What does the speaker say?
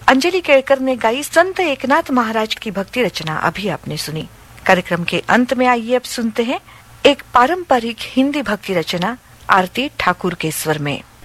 अंजलि केळकर ने गाई संत एकनाथ महाराज की भक्ति रचना अभी आपने सुनी। कार्यक्रम के अंत में आइए अब सुनते हैं एक पारंपरिक हिंदी भक्ति रचना आरती ठाकुर के स्वर में।